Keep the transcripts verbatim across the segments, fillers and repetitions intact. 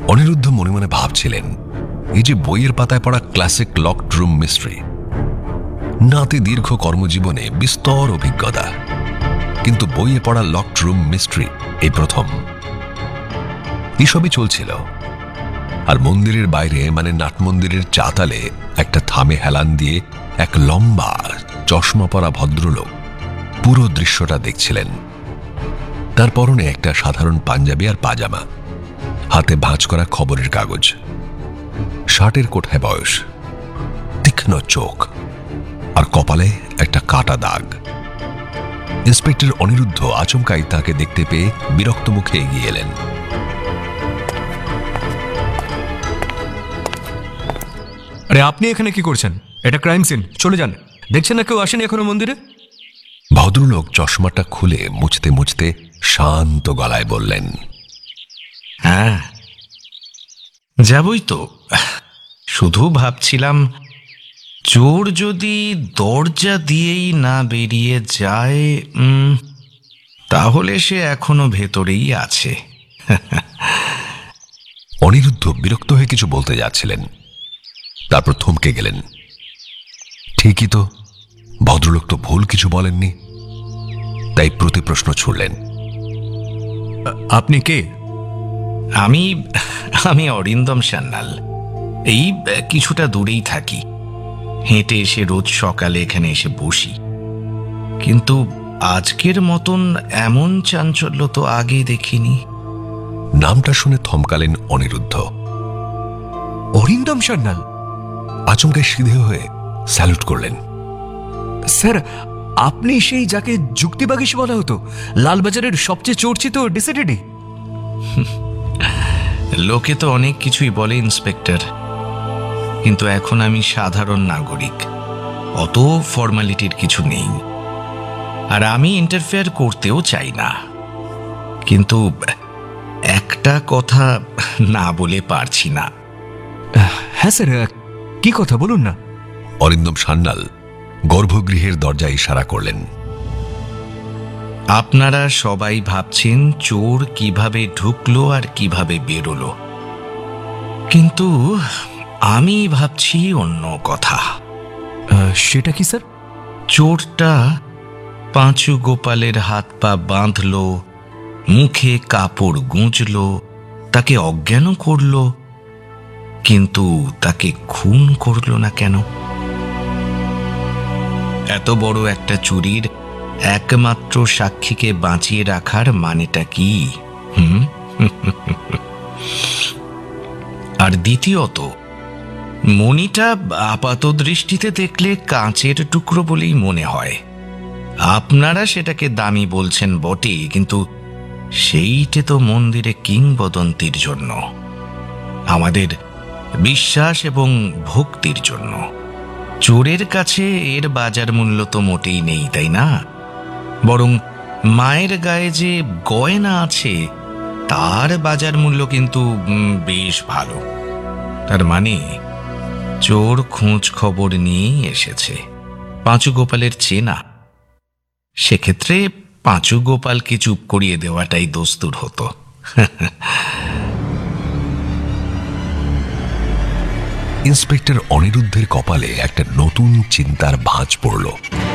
অনিরুদ্ধ মনে মনে ভাবছিলেন, এই যে বইয়ের পাতায় পড়া ক্লাসিক লকড রুম মিস্ট্রি, নাতে দীর্ঘ কর্মজীবনে বিস্তর অভিজ্ঞতা, কিন্তু বইয়ে পড়া লকড রুম মিস্ট্রি এই প্রথম। এসবই চলছিল, আর মন্দিরের বাইরে মানে নাট মন্দিরের চাতালে একটা থামে হেলান দিয়ে এক লম্বা চশমা পরা ভদ্রলোক পুরো দৃশ্যটা দেখছিলেন। তার পরনে একটা সাধারণ পাঞ্জাবি আর পাজামা, হাতে ভাঁজ করা খবরের কাগজ, শার্টের কোঠায় বয়স, তীক্ষ্ণ চোখ আর কপালে একটা কাটা দাগ। ইন্সপেক্টর অনিরুদ্ধ আচমকাই তাকে দেখতে পেয়ে বিরক্ত মুখে এগিয়ে এলেন। আরে আপনি এখানে কি করছেন? এটা ক্রাইম সিন, চলে যান। দেখছেন না কেউ আসেনি এখনো মন্দিরে? ভদ্রলোক চশমাটা খুলে মুছতে মুছতে শান্ত গলায় বললেন, হ্যাঁ যাবই তো। শুধু ভাবছিলাম চোর যদি দরজা দিয়েই না বেরিয়ে যায় তাহলে সে এখনো ভেতরেই আছে। অনিরুদ্ধ বিরক্ত হয়ে কিছু বলতে যাচ্ছিলেন, তারপর থমকে গেলেন। ঠিকই তো, ভদ্রলোক তো ভুল কিছু বলেননি। তাই প্রতি প্রশ্ন ছুড়লেন, আপনি কে? আমি আমি অরিন্দম সান্যাল। এই কিছুটা দূরেই থাকি, হেঁটে এসে রোজ সকালে এখানে এসে বসি। কিন্তু আজকের মতন এমন চাঞ্চল্য তো আগে দেখিনি। নামটা শুনে থমকালেন অনিরুদ্ধ। অরিন্দম সান্যাল? আচমকায় সিধে হয়ে স্যালুট করলেন। স্যার, আপনি সেই যাকে যুক্তিবাগীশ বলা হতো, লালবাজারের সবচেয়ে চর্চিত ডিসিডেডি? লোকে তো অনেক কিছুই বলে ইন্সপেক্টর, কিন্তু এখন আমি সাধারণ নাগরিক, অত ফর্মালিটির কিছু নেই। আর আমি ইন্টারফেয়ার করতেও চাই না, কিন্তু একটা কথা না বলে পারছি না। হ্যাঁ স্যার, কি কথা বলুন না। অরিন্দম সান্যাল গর্ভগৃহের দরজায় ইশারা করলেন। আপনারা সবাই ভাবছেন চোর কিভাবে ঢুকলো আর কিভাবে বেরোলো, কিন্তু আমি ভাবছি অন্য কথা। সেটা কি স্যার? চোরটা পাঁচু গোপালের হাত পা বাঁধল, মুখে কাপড় গুঁজল, তাকে অজ্ঞানও করল, কিন্তু তাকে খুন করল না কেন? এত বড় একটা চুরির একমাত্র সাক্ষীকে বাঁচিয়ে রাখার মানেটা কি? হুম আর দ্বিতীয়ত, মণিটা আপাত দৃষ্টিতে দেখলে কাঁচের টুকরো বলেই মনে হয়। আপনারা সেটাকে দামি বলছেন বটে, কিন্তু সেইটে তো মন্দিরে কিংবদন্তির জন্য, আমাদের বিশ্বাস এবং ভক্তির জন্য। চোরের কাছে এর বাজার মূল্য তো মোটেই নেই, তাই না? বরং মায়ের গায়ে যে গয়না আছে তার বাজার মূল্য কিন্তু বেশ ভালো। তার মানে চোর খোঁজ খবর নিয়েই এসেছে, পাঁচু গোপালের চেনা। সেক্ষেত্রে পাঁচু গোপালকে চুপ করিয়ে দেওয়াটাই দস্তুর হতো। ইন্সপেক্টর অনিরুদ্ধের কপালে একটা নতুন চিন্তার ভাঁজ পড়ল।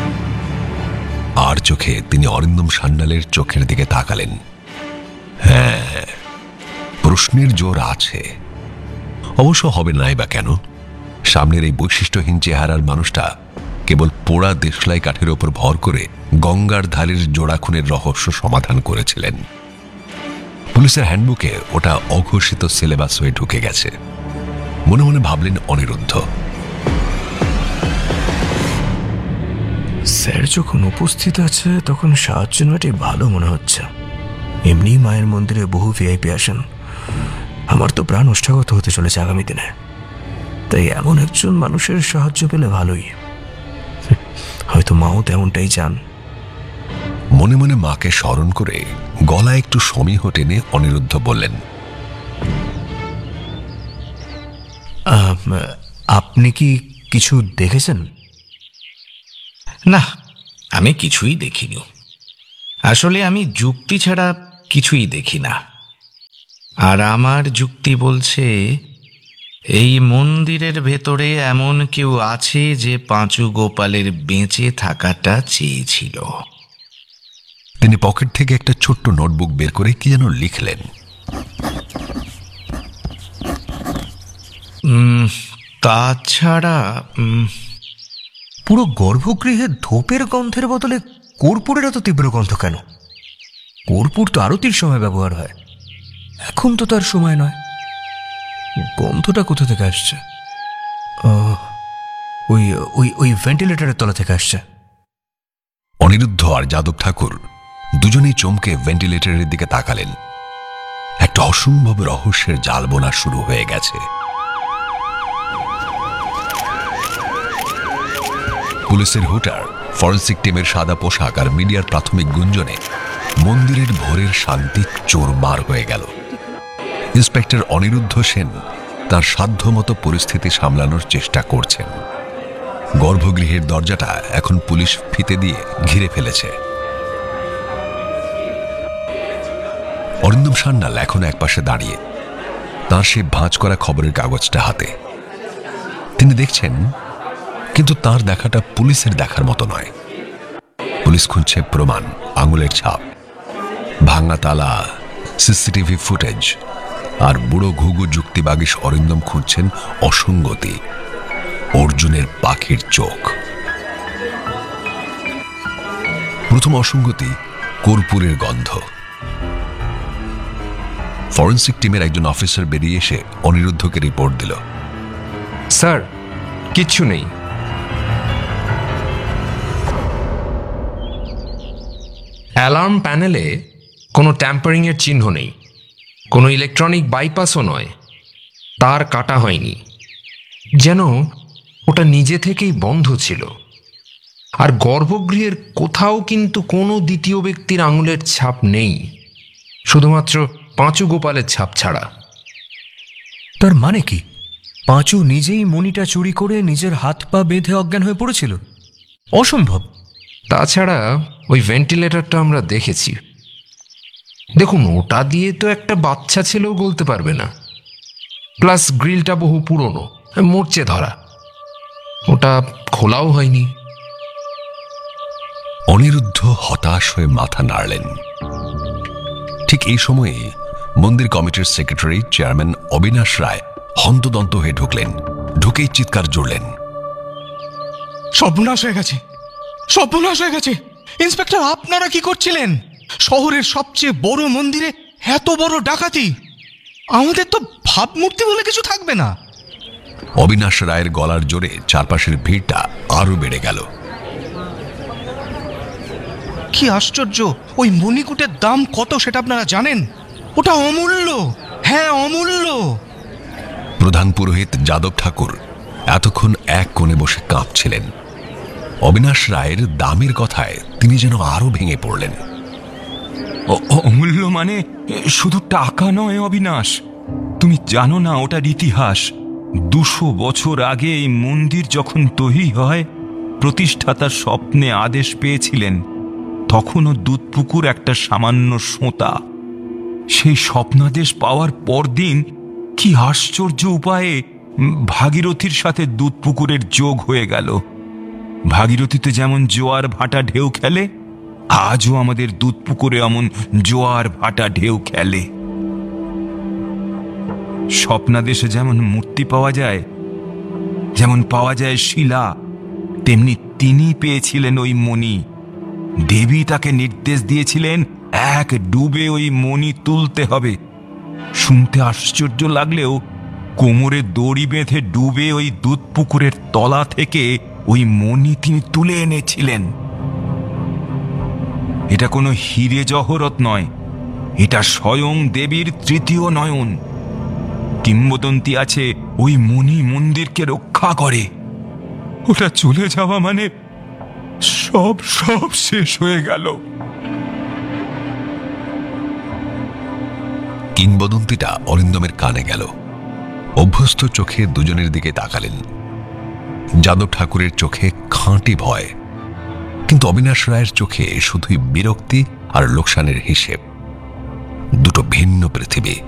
আর চোখে তিনি অরিন্দম সান্যালের চোখের দিকে তাকালেন। হ্যাঁ, প্রশ্নের জোর আছে। অবশ্য হবে নাই বা কেন? সামনের এই বৈশিষ্ট্যহীন চেহারার মানুষটা কেবল পোড়া দেশলাই কাঠের ওপর ভর করে গঙ্গার ধারের জোড়া খুনের রহস্য সমাধান করেছিলেন। পুলিশের হ্যান্ডবুকে ওটা অঘোষিত সিলেবাস হয়ে ঢুকে গেছে। মনে মনে ভাবলেন অনিরুদ্ধ। স্যার যখন উপস্থিত আছে তখন সাহায্য নেওয়াটাই ভালো মনে হচ্ছে। এমনি মায়ের মন্দিরে বহু ভিআইপি আসেন, আমার তো প্রাণ ওষ্ঠাগত হতে চলেছে আগামী দিনে, তাই এমন একজন মানুষের সাহায্য পেলে ভালোই। হয়তো মাও তেমনটাই চান। মনে মনে মাকে স্মরণ করে গলা একটু সমীহ টেনে অনিরুদ্ধ বললেন, আপনি কি কিছু দেখেছেন? না, আমি কিছুই দেখিনি। আসলে আমি যুক্তি ছাড়া কিছুই দেখি না। আর আমার যুক্তি বলছে এই মন্দিরের ভেতরে এমন কেউ আছে যে পাঁচু গোপালের বেঁচে থাকাটা চেয়েছিল। তিনি পকেট থেকে একটা ছোট্ট নোটবুক বের করে কি যেন লিখলেন। উম, তাছাড়া উম, পুরো গর্ভগৃহে ধূপের গন্ধের বদলে কর্পূরের এত তীব্র গন্ধ কেন? কর্পূর তো আরতির সময় ব্যবহার হয়, এখন তো তার সময় নয়। গন্ধটা কোথা থেকে আসছে? আহ, ওই ওই ওই ভেন্টিলেটরের তলা থেকে আসছে। অনিরুদ্ধ আর যাদব ঠাকুর দুজনেই চমকে ভেন্টিলেটরের দিকে তাকালেন। একটা অসম্ভব রহস্যের জাল বোনা শুরু হয়ে গেছে। পুলিশের হুটার, ফরেন্সিক টিমের সাদা পোশাক আর মিডিয়ার প্রাথমিক গুঞ্জনে মন্দিরের ভোরের শান্তি চোরমার হয়ে গেল। ইন্সপেক্টর অনিরুদ্ধ সেন তার সাধ্যমতো পরিস্থিতি সামলানোর চেষ্টা করছেন। গর্ভগৃহের দরজাটা এখন পুলিশ ফিতে দিয়ে ঘিরে ফেলেছে। অরিন্দম সান্যাল এখন একপাশে দাঁড়িয়ে, তাঁর সে ভাঁজ করা খবরের কাগজটা হাতে। তিনি দেখছেন, কিন্তু তার দেখাটা পুলিশের দেখার মতো নয়। পুলিশ খুঁজছে প্রমাণ, আঙুলের ছাপ, ভাঙা তালা, সিসিটিভি ফুটেজ, আর বুড়ো ঘুঘু যুক্তিবাগীশ অরিন্দম খুঁজছেন অসঙ্গতি, অর্জুনের পাখির চোখ। প্রথম অসঙ্গতি কর্পূরের গন্ধ। ফরেন্সিক টিমের একজন অফিসার বেরিয়ে এসে অনিরুদ্ধকে রিপোর্ট দিল। স্যার, কিচ্ছু নেই। অ্যালার্ম প্যানেলে কোনো ট্যাম্পারিং এর চিহ্ন নেই, কোনো ইলেকট্রনিক বাইপাসও নয়, তার কাটা হয়নি, যেন ওটা নিজে থেকেই বন্ধ ছিল। আর গর্ভগৃহের কোথাও কিন্তু কোনো দ্বিতীয় ব্যক্তির আঙুলের ছাপ নেই, শুধুমাত্র পাঁচু গোপালের ছাপ ছাড়া। তার মানে কি পাঁচু নিজেই মণিটা চুরি করে নিজের হাত পা বেঁধে অজ্ঞান হয়ে পড়েছিল? অসম্ভব। তাছাড়া ওই ভেন্টিলেটরটা আমরা দেখেছি। দেখুন, ওটা দিয়ে তো একটা বাচ্চা ছেলেও গলতে পারবে না। প্লাস গ্রিলটা বহু পুরনো, মরচে ধরা, ওটা খোলাও হয়নি। অনিরুদ্ধ হতাশ হয়ে মাথা নাড়লেন। ঠিক এই সময়ে মন্দির কমিটির সেক্রেটারি চেয়ারম্যান অবিনাশ রায় হন্তদন্ত হয়ে ঢুকলেন। ঢুকেই চিৎকার জুড়লেন, সর্বনাশ হয়ে গেছে, সর্বনাশ হয়ে গেছে! ইন্সপেক্টর, আপনারা কি করছিলেন? শহরের সবচেয়ে বড় মন্দিরে এত বড় ডাকাতি! আমাদের তো ভাবমূর্তি বলে কিছু থাকবে না। অবিনাশ রায়ের গলার জোরে চারপাশের ভিড়টা আরো বেড়ে গেল। কি আশ্চর্য! ওই মণিকূটের দাম কত সেটা আপনারা জানেন? ওটা অমূল্য, হ্যাঁ অমূল্য। প্রধান পুরোহিত যাদব ঠাকুর এতক্ষণ এক কোণে বসে কাঁপছিলেন। অবিনাশ রায়ের দামের কথায় তিনি যেন আরো ভেঙে পড়লেন। অমূল্য মানে শুধু টাকা নয় অবিনাশ, তুমি জানো না ওটার ইতিহাস। দুশো বছর আগে এই মন্দির যখন তৈরি হয়, প্রতিষ্ঠাতার স্বপ্নে আদেশ পেয়েছিলেন, তখনও দুধপুকুর একটা সামান্য সোঁতা। সেই স্বপ্নাদেশ পাওয়ার পরদিন কি আশ্চর্য উপায়ে ভাগীরথীর সাথে দুধপুকুরের যোগ হয়ে গেল। ভাগীরথীতে যেমন জোয়ার ভাটা ঢেউ খেলে, আজও আমাদের দুধপুকুরে এমন জোয়ার ভাটা ঢেউ খেলে। স্বপ্নাদেশে যেমন মূর্তি পাওয়া যায়, যেমন পাওয়া যায় শিলা, তেমনি তিনি পেয়েছিলেন ওই মণি। দেবী তাকে নির্দেশ দিয়েছিলেন এক ডুবে ওই মণি তুলতে হবে। শুনতে আশ্চর্য লাগলেও কোমরে দড়ি বেঁধে ডুবে ওই দুধপুকুরের তলা থেকে ওই মণি তিনি তুলে এনেছিলেন। এটা কোনো হিরে জহরত নয়, এটা স্বয়ং দেবীর তৃতীয় নয়ন। কিংবদন্তি আছে ওই মণি মন্দিরকে রক্ষা করে। ওটা চলে যাওয়া মানে সব সব শেষ হয়ে গেল। কিংবদন্তিটা অরিন্দমের কানে গেল। অভ্যস্ত চোখে দুজনের দিকে তাকালেন। যাদব ঠাকুরের চোখে খাঁটি ভয়, কিন্তু অবিনাশ রায়ের চোখে শুধুই বিরক্তি আর লোকসানের হিসেব। দুটো ভিন্ন পৃথিবী।